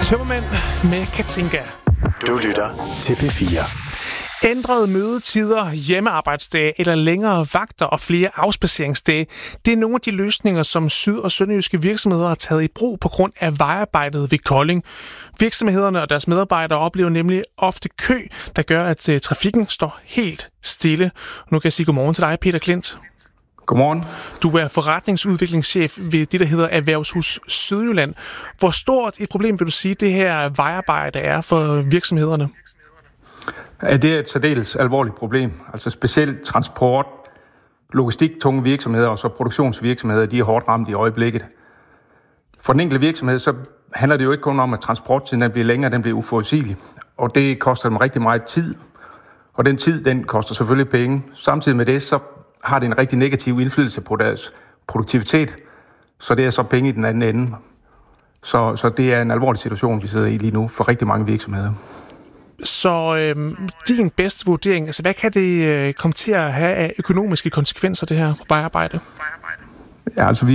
Tømmermænd med Katinka. Du lytter til P4. Ændrede mødetider, hjemmearbejdsdage eller længere vagter og flere afspaceringsdage, det er nogle af de løsninger, som syd- og sønderjyske virksomheder har taget i brug på grund af vejarbejdet ved Kolding. Virksomhederne og deres medarbejdere oplever nemlig ofte kø, der gør, at trafikken står helt stille. Nu kan jeg sige godmorgen til dig, Peter Klint. Godmorgen. Du er forretningsudviklingschef ved det, der hedder Erhvervshus Sydjylland. Hvor stort et problem vil du sige, det her vejarbejde er for virksomhederne? Ja, det er et særdeles alvorligt problem. Altså specielt transport, logistik, tunge virksomheder og så produktionsvirksomheder, de er hårdt ramt i øjeblikket. For den enkelte virksomhed, så handler det jo ikke kun om, at transporttiden den bliver længere, den bliver uforudsigelig. Og det koster dem rigtig meget tid. Og den tid, den koster selvfølgelig penge. Samtidig med det, så har det en rigtig negativ indflydelse på deres produktivitet. Så det er så penge i den anden ende. Så det er en alvorlig situation, vi sidder i lige nu for rigtig mange virksomheder. Så din bedste vurdering, altså hvad kan det komme til at have af økonomiske konsekvenser, det her vejarbejde? Ja, altså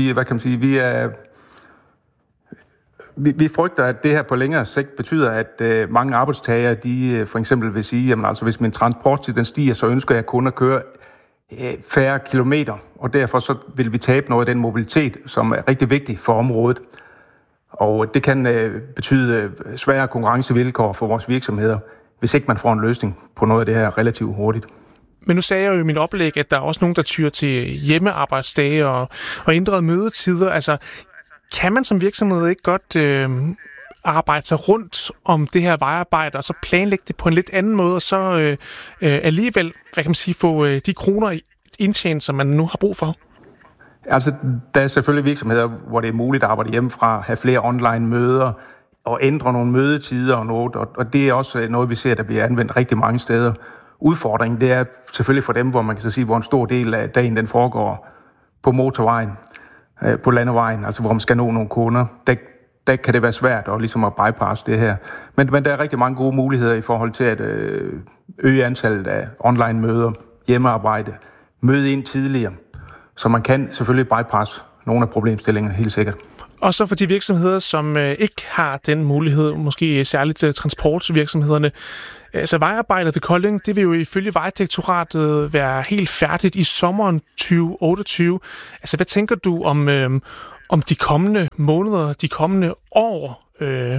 vi frygter, at det her på længere sigt betyder, at mange arbejdstagere, de for eksempel vil sige, jamen altså hvis min transporttid den stiger, så ønsker jeg kun at køre færre kilometer, og derfor så vil vi tabe noget af den mobilitet, som er rigtig vigtig for området. Og det kan betyde svære konkurrencevilkår for vores virksomheder, hvis ikke man får en løsning på noget af det her relativt hurtigt. Men nu sagde jeg jo i min oplæg, at der er også nogen, der tyr til hjemmearbejdsdage og ændrede mødetider. Altså, kan man som virksomhed ikke godt arbejde sig rundt om det her vejarbejde, og så planlægge det på en lidt anden måde, og så alligevel, hvad kan man sige, få de kroner indtjent, som man nu har brug for? Altså, der er selvfølgelig virksomheder, hvor det er muligt at arbejde hjemmefra, have flere online møder og ændre nogle mødetider og noget, og det er også noget, vi ser, der bliver anvendt rigtig mange steder. Udfordringen, det er selvfølgelig for dem, hvor man kan så sige, hvor en stor del af dagen den foregår på motorvejen, på landevejen, altså hvor man skal nå nogle kunder. Der kan det være svært ligesom at bypasse det her. Men der er rigtig mange gode muligheder i forhold til at øge antallet af online møder, hjemmearbejde, møde ind tidligere. Så man kan selvfølgelig bypasse nogle af problemstillingerne, helt sikkert. Og så for de virksomheder, som ikke har den mulighed, måske særligt transportvirksomhederne. Altså vejarbejdet ved Kolding, det vil jo ifølge Vejdirektoratet være helt færdigt i sommeren 2028. Altså hvad tænker du om de kommende måneder, de kommende år?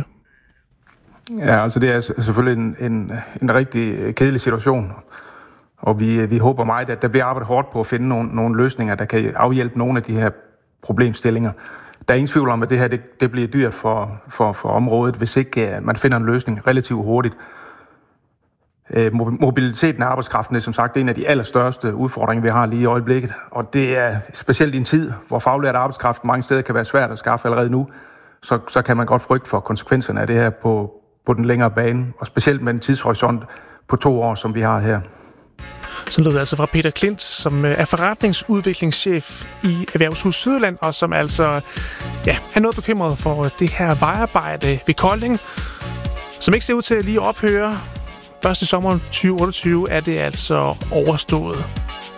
Ja, altså det er selvfølgelig en rigtig kedelig situation. Og vi håber meget, at der bliver arbejdet hårdt på at finde nogle løsninger, der kan afhjælpe nogle af de her problemstillinger. Der er ingen tvivl om, at det her det bliver dyrt for området, hvis ikke man finder en løsning relativt hurtigt. Mobiliteten af arbejdskraften er som sagt en af de allerstørste udfordringer, vi har lige i øjeblikket. Og det er specielt i en tid, hvor faglært arbejdskraft mange steder kan være svært at skaffe allerede nu, så kan man godt frygte for konsekvenserne af det her på den længere bane, og specielt med en tidshorisont på 2 år, som vi har her. Så lød det altså fra Peter Klint, som er forretningsudviklingschef i Erhvervshus Sydjylland, og som altså er noget bekymret for det her vejarbejde ved Kolding, som ikke ser ud til at lige ophøre. Først i sommeren 2028 er det altså overstået.